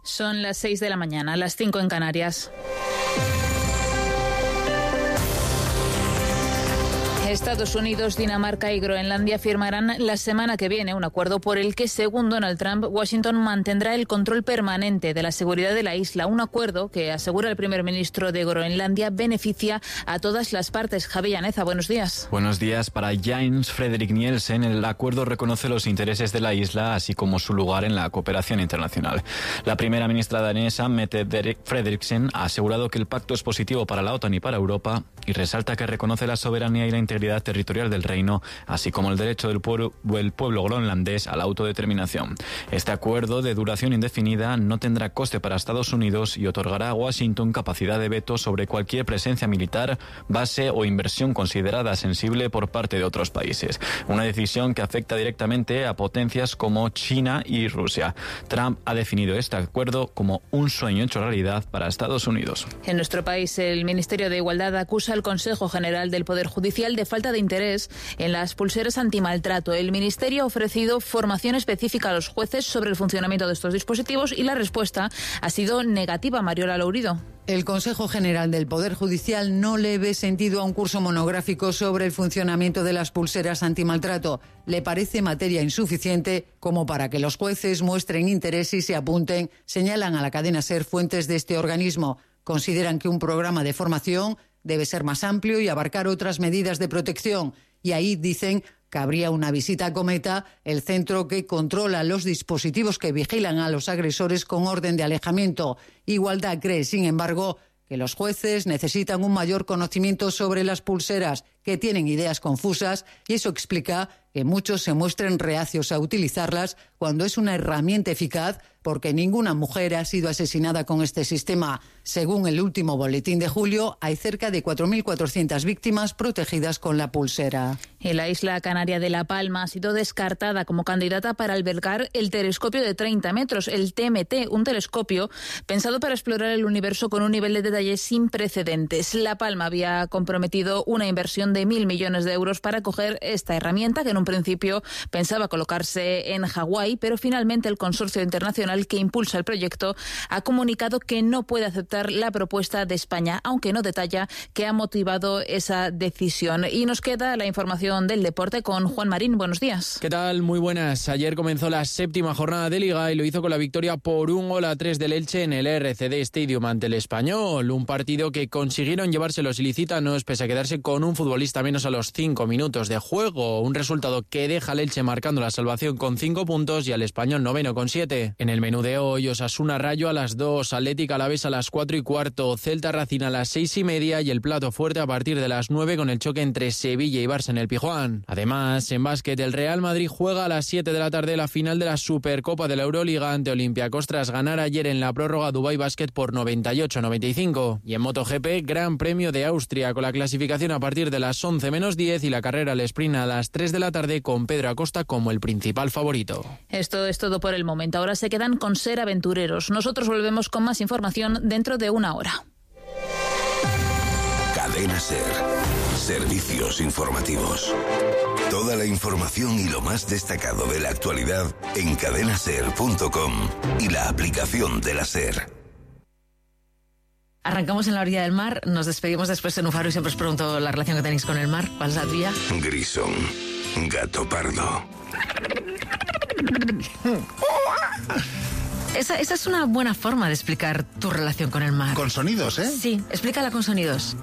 Son las 6 de la mañana, las 5 en Canarias. Estados Unidos, Dinamarca y Groenlandia firmarán la semana que viene un acuerdo por el que, según Donald Trump, Washington mantendrá el control permanente de la seguridad de la isla. Un acuerdo que, asegura el primer ministro de Groenlandia, beneficia a todas las partes. Javi Llaneza, buenos días. Buenos días. Para Jens Frederik Nielsen, el acuerdo reconoce los intereses de la isla, así como su lugar en la cooperación internacional. La primera ministra danesa, Mette Frederiksen, ha asegurado que el pacto es positivo para la OTAN y para Europa y resalta que reconoce la soberanía y la integridad territorial del reino, así como el derecho del pueblo groenlandés a la autodeterminación. Este acuerdo de duración indefinida no tendrá coste para Estados Unidos y otorgará a Washington capacidad de veto sobre cualquier presencia militar, base o inversión considerada sensible por parte de otros países. Una decisión que afecta directamente a potencias como China y Rusia. Trump ha definido este acuerdo como un sueño hecho realidad para Estados Unidos. En nuestro país, el Ministerio de Igualdad acusa al Consejo General del Poder Judicial de falta de interés en las pulseras antimaltrato. El Ministerio ha ofrecido formación específica a los jueces sobre el funcionamiento de estos dispositivos y la respuesta ha sido negativa. Mariola Lourido. El Consejo General del Poder Judicial no le ve sentido a un curso monográfico sobre el funcionamiento de las pulseras antimaltrato. Le parece materia insuficiente como para que los jueces muestren interés y se apunten, señalan a la cadena SER fuentes de este organismo. Consideran que un programa de formación debe ser más amplio y abarcar otras medidas de protección. Y ahí dicen que habría una visita a Cometa, el centro que controla los dispositivos que vigilan a los agresores con orden de alejamiento. Igualdad cree, sin embargo, que los jueces necesitan un mayor conocimiento sobre las pulseras, que tienen ideas confusas, y eso explica que muchos se muestren reacios a utilizarlas cuando es una herramienta eficaz, porque ninguna mujer ha sido asesinada con este sistema. Según el último boletín de julio, hay cerca de 4.400 víctimas protegidas con la pulsera. Y la isla canaria de La Palma ha sido descartada como candidata para albergar el telescopio de 30 metros, el TMT, un telescopio pensado para explorar el universo con un nivel de detalle sin precedentes. La Palma había comprometido una inversión de 1.000 millones de euros para coger esta herramienta, que en un principio pensaba colocarse en Hawái, pero finalmente el consorcio internacional que impulsa el proyecto ha comunicado que no puede aceptar la propuesta de España, aunque no detalla qué ha motivado esa decisión. Y nos queda la información del deporte con Juan Marín. Buenos días. ¿Qué tal? Muy buenas. Ayer comenzó la 7ª jornada de Liga y lo hizo con la victoria por 1-3 del Elche en el RCD Stadium ante el Español. Un partido que consiguieron llevarse los ilicitanos pese a quedarse con un futbolista menos a los 5 minutos de juego. Un resultado que deja al Elche marcando la salvación con 5 puntos y al Español noveno con 7. En el menú de hoy, Osasuna Rayo a las 2, Atlético Alavés a las 4:15, Celta Racing a las 6:30 y el plato fuerte a partir de las 9 con el choque entre Sevilla y Barça en el Pizjuán. Además, en básquet, el Real Madrid juega a las 7 de la tarde la final de la Supercopa de la Euroliga ante Olympiacos tras ganar ayer en la prórroga Dubai Basket por 98-95. Y en MotoGP, Gran Premio de Austria con la clasificación a partir de las 11 menos 10 y la carrera al sprint a las 3 de la tarde con Pedro Acosta como el principal favorito. Esto es todo por el momento. Ahora se quedan con SER Aventureros. Nosotros volvemos con más información dentro de una hora. Cadena SER. Servicios informativos. Toda la información y lo más destacado de la actualidad en cadenaser.com y la aplicación de la SER. Arrancamos en la orilla del mar, nos despedimos después en un faro y siempre os pregunto la relación que tenéis con el mar. ¿Cuál es la tuya? Grisón. Gato pardo. Esa es una buena forma de explicar tu relación con el mar. Con sonidos, ¿eh? Sí, explícala con sonidos.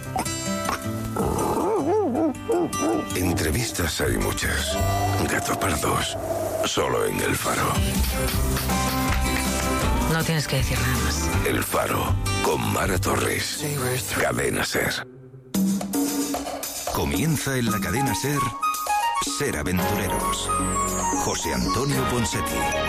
Entrevistas hay muchas. Gato pardos. Solo en El Faro. No tienes que decir nada más. El Faro. Con Mara Torres. Cadena SER. Comienza en la cadena SER. SER Aventureros. José Antonio Ponseti.